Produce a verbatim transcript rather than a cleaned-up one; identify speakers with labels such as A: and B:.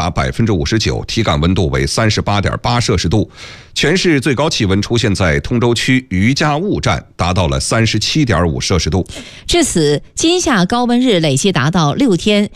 A: 达百分之五十九，体感温度为三十八点八摄氏度。全市最高气温出现在通州区余家坞站，达到了三十七点五摄氏度。
B: 至此，今夏高温日累计达到六天。